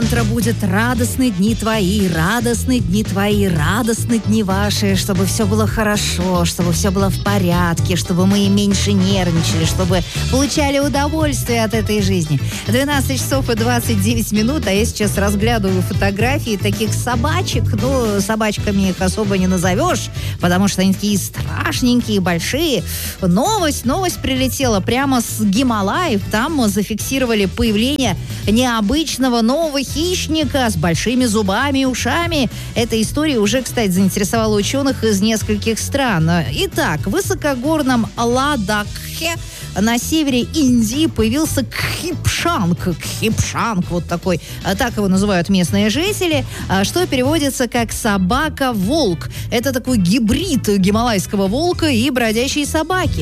утро будет, радостные дни твои, радостные дни твои, радостные дни ваши, чтобы все было хорошо, чтобы все было в порядке, чтобы мы меньше нервничали, чтобы получали удовольствие от этой жизни. 12 часов и 29 минут, а я сейчас разглядываю фотографии таких собачек. Ну, собачками их особо не назовешь, потому что они такие страшненькие, большие. Новость прилетела прямо с Гималаев. Там зафиксировали появление необычного нового хищника с большими зубами и ушами. Эта история уже, кстати, заинтересовала ученых из нескольких стран. Итак, в высокогорном Ладакхе на севере Индии появился кхипшанг, вот такой, так его называют местные жители, что переводится как собака-волк. Это такой гибрид гималайского волка и бродячей собаки.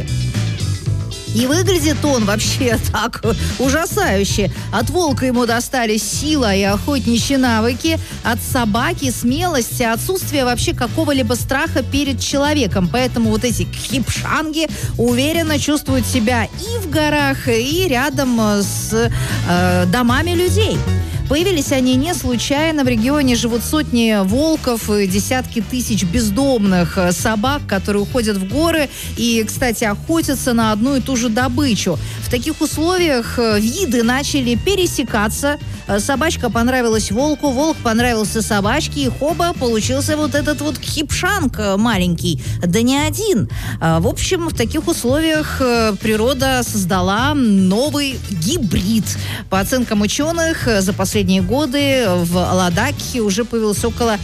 И выглядит он вообще так ужасающе. От волка ему достались сила и охотничьи навыки, от собаки смелость и отсутствие вообще какого-либо страха перед человеком. Поэтому вот эти кхипшанги уверенно чувствуют себя и в горах, и рядом с домами людей. Появились они не случайно. В регионе живут сотни волков и десятки тысяч бездомных собак, которые уходят в горы и, кстати, охотятся на одну и ту же добычу. В таких условиях виды начали пересекаться. Собачка понравилась волку, волк понравился собачке, и хоба, получился вот этот вот кхипшанг маленький. Да не один. В общем, в таких условиях природа создала новый гибрид. По оценкам ученых, за последние годы в Ладакхе уже появилось около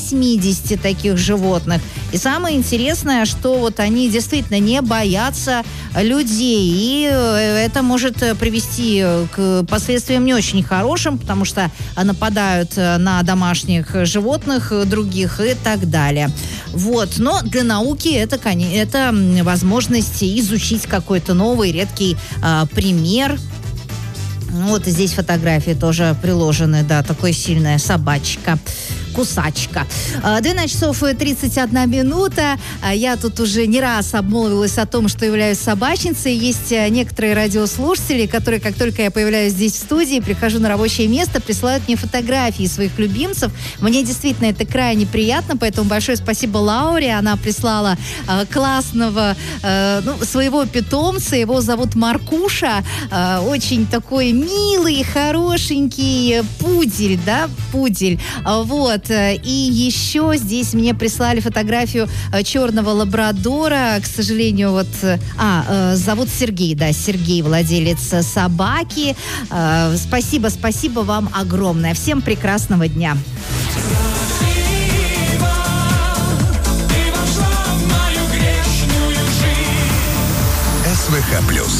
80 таких животных. И самое интересное, что вот они действительно не боятся людей. И это может привести к последствиям не очень хорошим, потому что нападают на домашних животных других и так далее. Вот. Но для науки это возможность изучить какой-то новый, редкий пример. Вот здесь фотографии тоже приложены, да, такой сильная собачка. Кусачка. 12 часов и 31 минута. Я тут уже не раз обмолвилась о том, что являюсь собачницей. Есть некоторые радиослушатели, которые, как только я появляюсь здесь в студии, прихожу на рабочее место, присылают мне фотографии своих любимцев. Мне действительно это крайне приятно, поэтому большое спасибо Лауре. Она прислала классного своего питомца. Его зовут Маркуша. Очень такой милый, хорошенький пудель, да, пудель. Вот. И еще здесь мне прислали фотографию черного лабрадора. К сожалению, зовут Сергей, да, Сергей, владелец собаки. Спасибо вам огромное. Всем прекрасного дня. СВХ+.